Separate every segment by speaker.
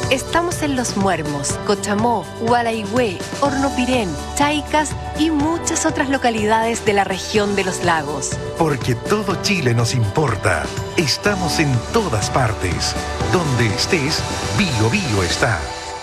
Speaker 1: Estamos en Los Muermos, Cochamó, Gualaigüe, Hornopirén, Chaicas y muchas otras localidades de la región de los lagos.
Speaker 2: Porque todo Chile nos importa. Estamos en todas partes. Donde estés, Bío Bío está.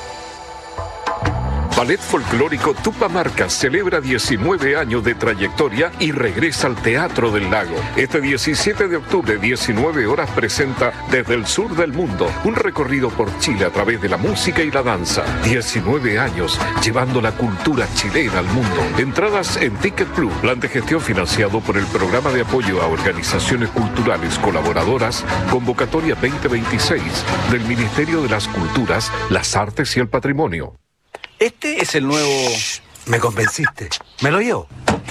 Speaker 3: Ballet Folclórico Tupamarcas celebra 19 años de trayectoria y regresa al Teatro del Lago. Este 17 de octubre, 19 horas, presenta Desde el Sur del Mundo, un recorrido por Chile a través de la música y la danza. 19 años llevando la cultura chilena al mundo. Entradas en Ticket Plus, plan de gestión financiado por el Programa de Apoyo a Organizaciones Culturales Colaboradoras, convocatoria 2026 del Ministerio de las Culturas, las Artes y el Patrimonio.
Speaker 4: Este es el nuevo... Me convenciste. ¿Me lo llevo?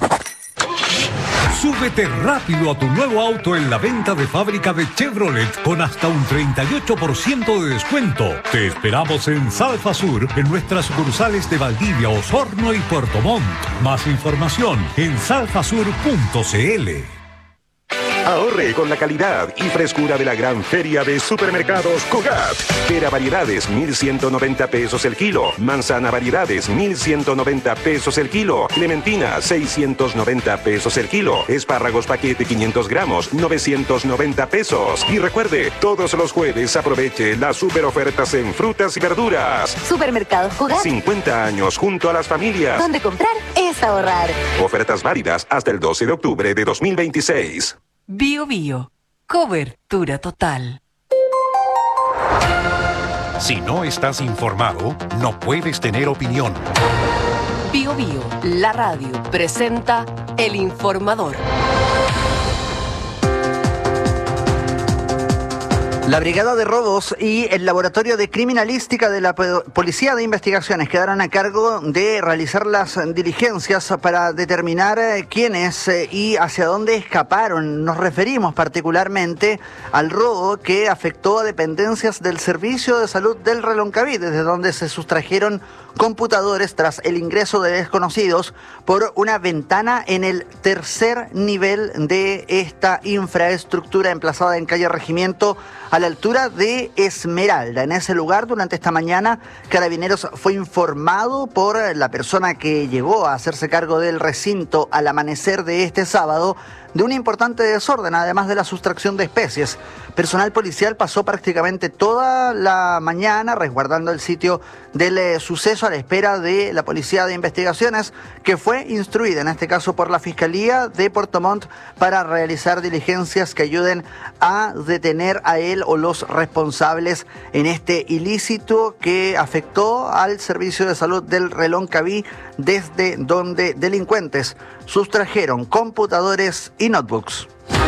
Speaker 5: Súbete rápido a tu nuevo auto en la venta de fábrica de Chevrolet con hasta un 38% de descuento. Te esperamos en Salfa Sur, en nuestras sucursales de Valdivia, Osorno y Puerto Montt. Más información en salfasur.cl.
Speaker 6: Ahorre con la calidad y frescura de la gran feria de supermercados Cogat. Pera variedades, 1.190 pesos el kilo. Manzana variedades, 1.190 pesos el kilo. Clementina, 690 pesos el kilo. Espárragos paquete 500 gramos, 990 pesos. Y recuerde, todos los jueves aproveche las super ofertas en frutas y verduras.
Speaker 7: Supermercados Cogat.
Speaker 6: 50 años junto a las familias.
Speaker 7: Donde comprar es ahorrar.
Speaker 6: Ofertas válidas hasta el 12 de octubre de 2026.
Speaker 1: Bío Bío, cobertura total.
Speaker 2: Si no estás informado, no puedes tener opinión.
Speaker 1: Bío Bío, la radio, presenta El Informador.
Speaker 8: La Brigada de Robos y el Laboratorio de Criminalística de la Policía de Investigaciones quedaron a cargo de realizar las diligencias para determinar quiénes y hacia dónde escaparon. Nos referimos particularmente al robo que afectó a dependencias del Servicio de Salud del Reloncaví, desde donde se sustrajeron computadores tras el ingreso de desconocidos por una ventana en el tercer nivel de esta infraestructura emplazada en calle Regimiento a la altura de Esmeralda. En ese lugar, durante esta mañana, Carabineros fue informado por la persona que llegó a hacerse cargo del recinto al amanecer de este sábado de un importante desorden, además de la sustracción de especies. Personal policial pasó prácticamente toda la mañana resguardando el sitio del suceso a la espera de la Policía de Investigaciones, que fue instruida, en este caso por la Fiscalía de Puerto Montt, para realizar diligencias que ayuden a detener a él o los responsables en este ilícito que afectó al Servicio de Salud del Reloncaví, desde donde delincuentes sustrajeron computadores y notebooks.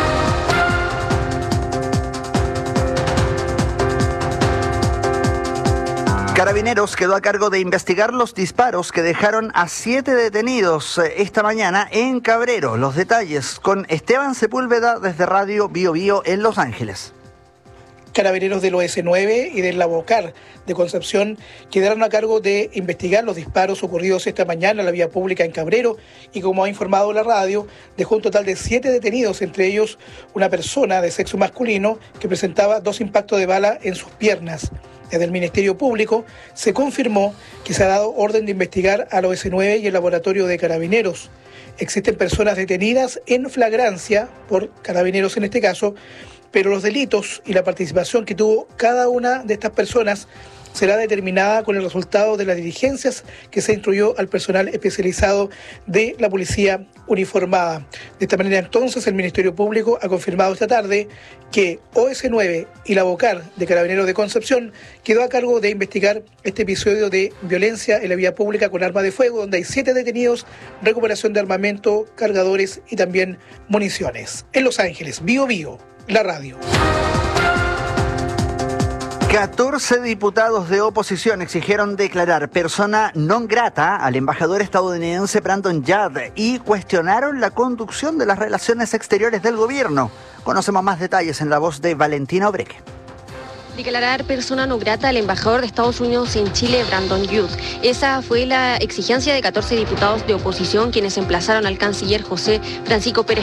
Speaker 8: Carabineros quedó a cargo de investigar los disparos que dejaron a 7 detenidos esta mañana en Cabrero. Los detalles con Esteban Sepúlveda desde Radio Bío Bío en Los Ángeles.
Speaker 9: Carabineros del OS9 y del Labocar de Concepción quedaron a cargo de investigar los disparos ocurridos esta mañana en la vía pública en Cabrero y, como ha informado la radio, dejó un total de 7 detenidos, entre ellos una persona de sexo masculino que presentaba 2 impactos de bala en sus piernas. Desde el Ministerio Público se confirmó que se ha dado orden de investigar al OS9 y el Laboratorio de Carabineros. Existen personas detenidas en flagrancia por Carabineros en este caso, pero los delitos y la participación que tuvo cada una de estas personas será determinada con el resultado de las diligencias que se instruyó al personal especializado de la Policía Uniformada. De esta manera, entonces, el Ministerio Público ha confirmado esta tarde que OS9 y la Bocar de Carabineros de Concepción quedó a cargo de investigar este episodio de violencia en la vía pública con arma de fuego, donde hay 7 detenidos, recuperación de armamento, cargadores y también municiones. En Los Ángeles, Bío Bío, la radio.
Speaker 8: 14 diputados de oposición exigieron declarar persona non grata al embajador estadounidense Brandon Judd y cuestionaron la conducción de las relaciones exteriores del gobierno. Conocemos más detalles en la voz de Valentina Obreque.
Speaker 10: Declarar persona no grata al embajador de Estados Unidos en Chile, Brandon Judd. Esa fue la exigencia de 14 diputados de oposición, quienes emplazaron al canciller José Francisco Pérez